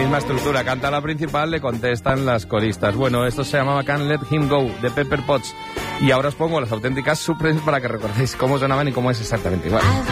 misma estructura. Canta la principal, le contestan las coristas. Bueno, esto se llamaba Can't Let Him Go, de Pepper Potts. Y ahora os pongo las auténticas Supremes para que recordéis cómo sonaban y cómo es exactamente igual.